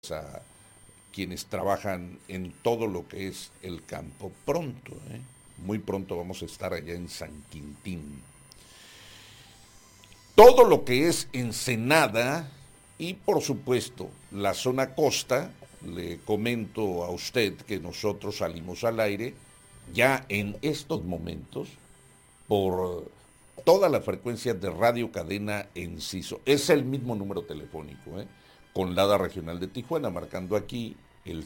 a quienes trabajan en todo lo que es el campo. Pronto, muy pronto vamos a estar allá en San Quintín. Todo lo que es Ensenada y por supuesto la zona costa, le comento a usted que nosotros salimos al aire ya en estos momentos por toda la frecuencia de Radio Cadena Enciso. Es el mismo número telefónico, con la regional de Tijuana, marcando aquí el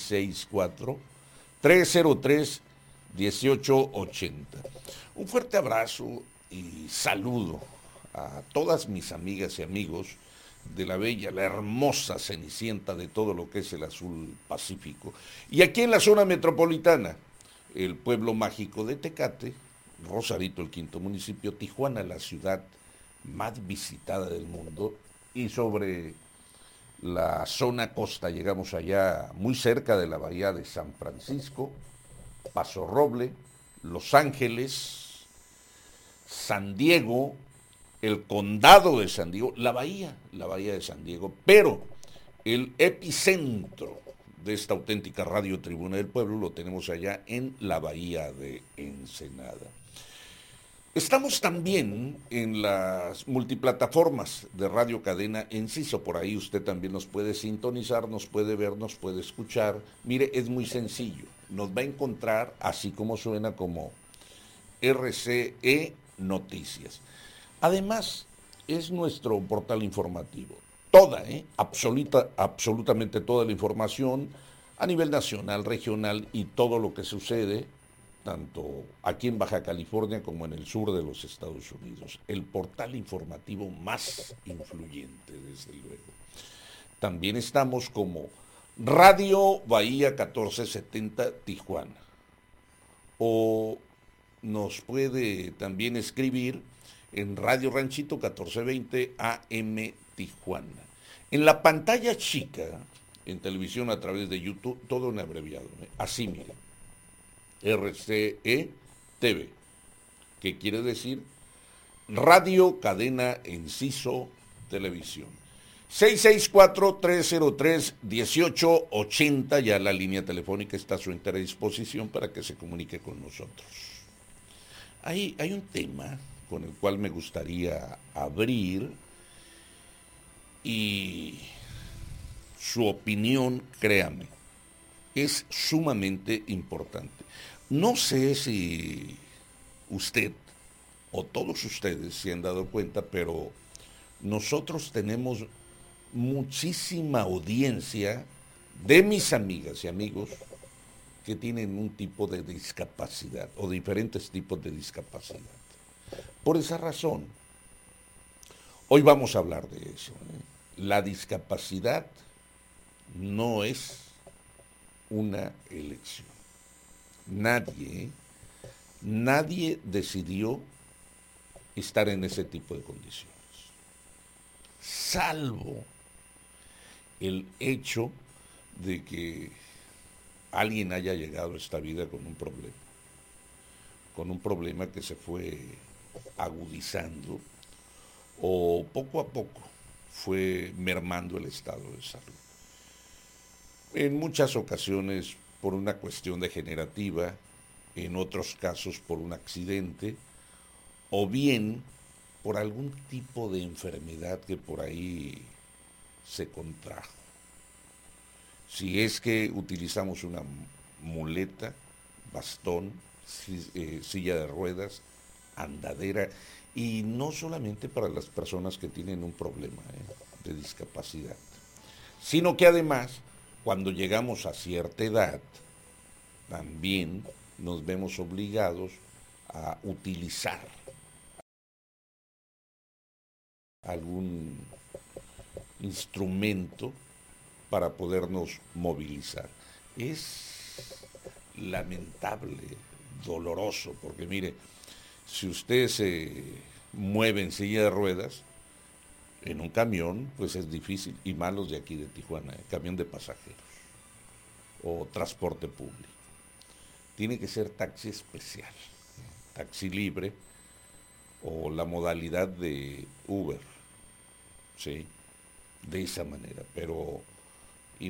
664-303-1880. Un fuerte abrazo y saludo a todas mis amigas y amigos de la bella, la hermosa Cenicienta de todo lo que es el azul Pacífico. Y aquí en la zona metropolitana, el pueblo mágico de Tecate, Rosarito, el quinto municipio, Tijuana, la ciudad más visitada del mundo, y sobre la zona costa llegamos allá muy cerca de la bahía de San Francisco, Paso Roble, Los Ángeles, San Diego, el condado de San Diego, la bahía de San Diego, pero el epicentro de esta auténtica radio Tribuna del Pueblo lo tenemos allá en la bahía de Ensenada. Estamos también en las multiplataformas de Radio Cadena Enciso, por ahí usted también nos puede sintonizar, nos puede ver, nos puede escuchar. Mire, es muy sencillo, nos va a encontrar así como suena como RCE Noticias. Además, es nuestro portal informativo. Toda, absolutamente toda la información a nivel nacional, regional y todo lo que sucede, tanto aquí en Baja California como en el sur de los Estados Unidos. El portal informativo más influyente, desde luego. También estamos como Radio Bahía 1470 Tijuana. O nos puede también escribir en Radio Ranchito 1420 AM Tijuana. En la pantalla chica, en televisión a través de YouTube, todo en abreviado. Así, mire. RCE TV, que quiere decir Radio Cadena Enciso Televisión. 664-303-1880, ya la línea telefónica está a su entera disposición para que se comunique con nosotros. Hay un tema con el cual me gustaría abrir y su opinión, créame, es sumamente importante. No sé si usted o todos ustedes se han dado cuenta, pero nosotros tenemos muchísima audiencia de mis amigas y amigos que tienen un tipo de discapacidad o diferentes tipos de discapacidad. Por esa razón, hoy vamos a hablar de eso. La discapacidad no es una elección. Nadie decidió estar en ese tipo de condiciones, salvo el hecho de que alguien haya llegado a esta vida con un problema que se fue agudizando o poco a poco fue mermando el estado de salud. En muchas ocasiones por una cuestión degenerativa, en otros casos por un accidente, o bien por algún tipo de enfermedad que por ahí se contrajo. Si es que utilizamos una muleta, bastón, silla de ruedas, andadera, y no solamente para las personas que tienen un problema de discapacidad, sino que además, cuando llegamos a cierta edad, también nos vemos obligados a utilizar algún instrumento para podernos movilizar. Es lamentable, doloroso, porque mire, si usted se mueve en silla de ruedas, en un camión, pues es difícil, y más los de aquí de Tijuana, camión de pasajeros o transporte público. Tiene que ser taxi especial, taxi libre o la modalidad de Uber, ¿sí? De esa manera, pero